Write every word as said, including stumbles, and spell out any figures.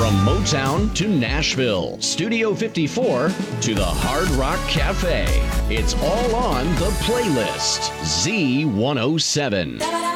From Motown to Nashville, Studio fifty-four to the Hard Rock Cafe. It's all on the playlist. Z one oh seven.